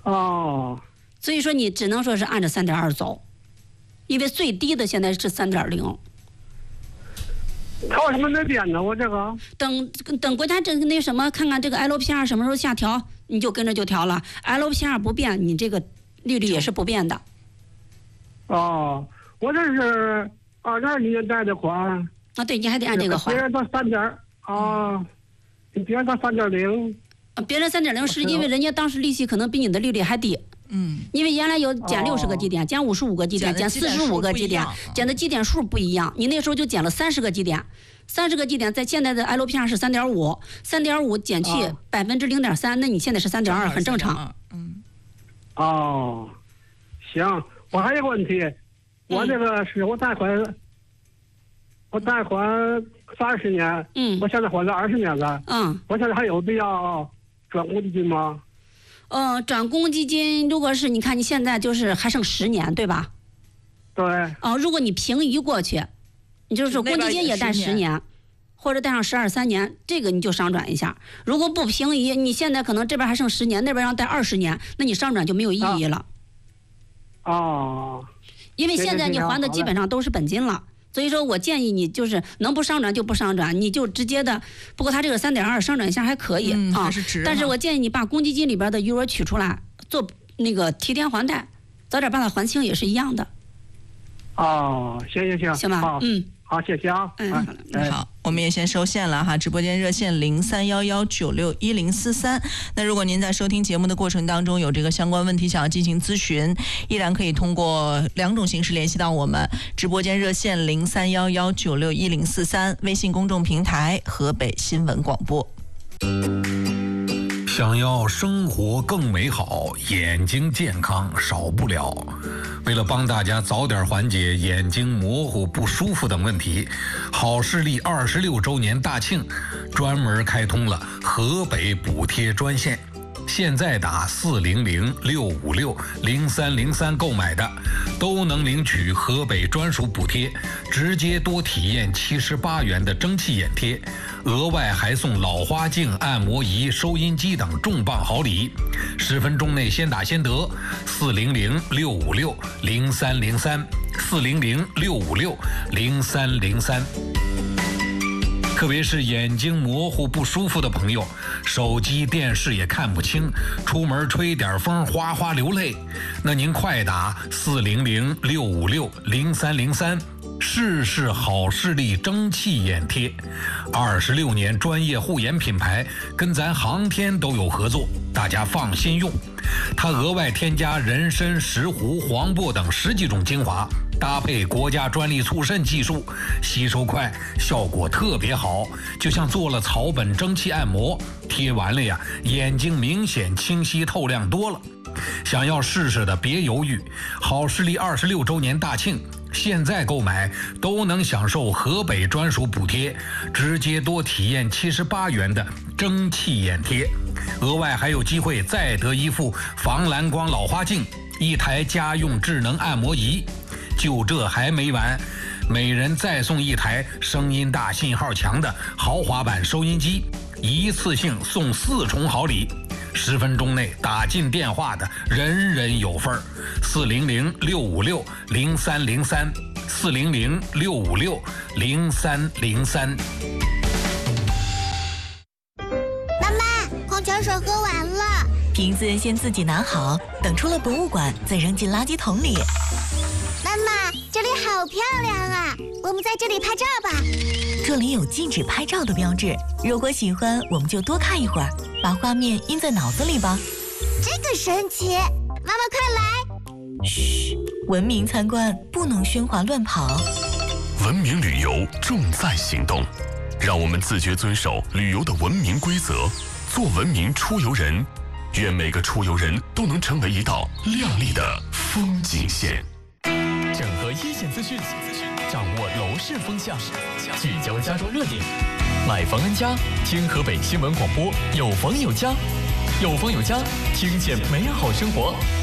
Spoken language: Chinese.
哦， 所以说你只能说是按着3.2走，因为最低的现在是3.0。 它为什么没变呢？我这个等国家那什么，看看这个 LPR 什么时候下调，你就跟着就调了。LPR 不变，你这个利率也是不变的。 哦，我这是2020年贷的款。 啊，对，你还得按这个还。 别人到别人到3.0。 别人3.0是因为人家当时利息可能比你的利率还低。因为原来有减60个基点，减55个基点，减45个基点，减的基点数不一样。你那时候就减了30个基点，30个基点在现在的 LPR 是3.5，3.5减去0.3%，那你现在是3.2，很正常。 哦，行，我还有个问题，我这个是我贷款30年，我现在还了20年了，我现在还有必要转公积金吗？ 转公积金，如果是你看你现在就是还剩10年，对吧？ 对。 如果你平移过去，你就是说公积金也贷10年，或者贷上12、3年，这个你就商转一下。如果不平移，你现在可能这边还剩10年，那边要贷20年，那你商转就没有意义了。因为现在你还的基本上都是本金了。所以说我建议你就是能不商转就不商转，你就直接的。不过它这个3.2商转一下还可以但是我建议你把公积金里边的余额取出来做那个提前还贷，早点把它还清也是一样的。 行， 行吧， 好，谢谢啊。 好，我们也先收线了哈。直播间热线0311961043。那如果您在收听节目的过程当中有这个相关问题想要进行咨询，依然可以通过2种形式联系到我们：直播间热线0311961043，微信公众平台河北新闻广播。 想要生活更美好，眼睛健康少不了。为了帮大家早点缓解眼睛模糊不舒服等问题，好视力26周年大庆专门开通了河北补贴专线。现在打400-656-0303购买的，都能领取河北专属补贴，直接多体验78元的蒸汽眼贴，额外还送老花镜、按摩仪、收音机等重磅好礼。10分钟内先打先得，400-656-0303，400-656-0303。特别是眼睛模糊不舒服的朋友，手机电视也看不清，出门吹点风哗哗流泪，那您快打400-656-0303，试试好视力蒸汽眼贴。26年专业护眼品牌，跟咱航天都有合作，大家放心用。它额外添加人参、石斛、黄柏等10几种精华，搭配国家专利促渗技术，吸收快，效果特别好，就像做了草本蒸汽按摩，贴完了呀，眼睛明显清晰透亮多了。想要试试的别犹豫，好视力26周年大庆，现在购买都能享受河北专属补贴，直接多体验78元的蒸汽眼贴，额外还有机会再得一副防蓝光老花镜，1台家用智能按摩仪。就这还没完，每人再送1台声音大、信号强的豪华版收音机，一次性送4重好礼。10分钟内打进电话的人人有份儿。400-656-0303，400-656-0303。 妈妈，矿泉水喝完了， 瓶子先自己拿好，等出了博物馆再扔进垃圾桶里。 妈妈，这里好漂亮啊，我们在这里拍照吧。 这里有禁止拍照的标志，如果喜欢我们就多看一会儿，把画面印在脑子里吧。 这个神奇，妈妈快来。 嘘，文明参观不能喧哗乱跑。 文明旅游重在行动，让我们自觉遵守旅游的文明规则，做文明出游人。愿每个出游人都能成为一道亮丽的风景线。 整合一线资讯，掌握楼市风向，聚焦家装热点。买房安家，听河北新闻广播，有房有家，有房有家，听见美好生活。